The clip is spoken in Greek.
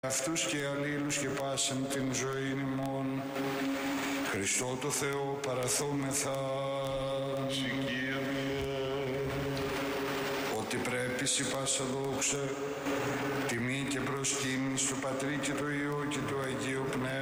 αυτούς και αλλήλους και πάσαν την ζωή ημών. Χριστό το Θεό παραθόμεθα. Ότι πρέπει σοι πάσα δόξα, τιμή και προσκύνη του Πατρί και του Υιού και του Αγίου Πνεύματος.